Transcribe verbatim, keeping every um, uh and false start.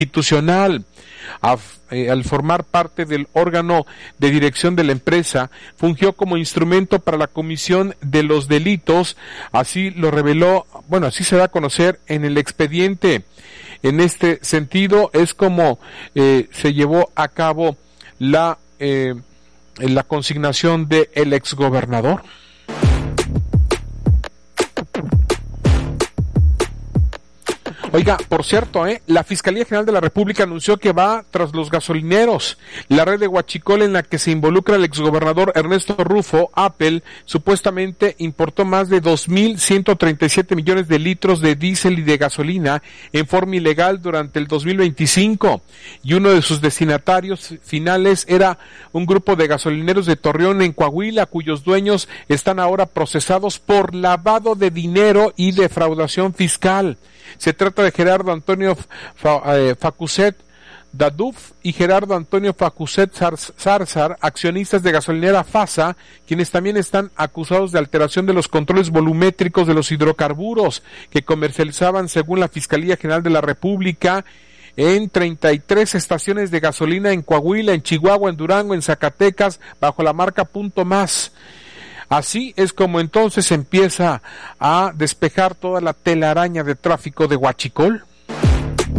institucional. A, eh, al formar parte del órgano de dirección de la empresa, fungió como instrumento para la comisión de los delitos, así lo reveló, bueno, así se da a conocer en el expediente. En este sentido, es como eh, se llevó a cabo la, eh, la consignación del exgobernador. Oiga, por cierto, eh, la Fiscalía General de la República anunció que va tras los gasolineros. La red de Huachicol en la que se involucra el exgobernador Ernesto Rufo, Apple, supuestamente importó más de dos mil ciento treinta y siete millones de litros de diésel y de gasolina en forma ilegal durante el dos mil veinticinco. Y uno de sus destinatarios finales era un grupo de gasolineros de Torreón en Coahuila, cuyos dueños están ahora procesados por lavado de dinero y defraudación fiscal. Se trata de Gerardo Antonio Facuset Daduf y Gerardo Antonio Facuset Zarzar, accionistas de gasolinera FASA, quienes también están acusados de alteración de los controles volumétricos de los hidrocarburos que comercializaban, según la Fiscalía General de la República, en treinta y tres estaciones de gasolina en Coahuila, en Chihuahua, en Durango, en Zacatecas, bajo la marca Punto Más. Así es como entonces empieza a despejar toda la telaraña de tráfico de Huachicol.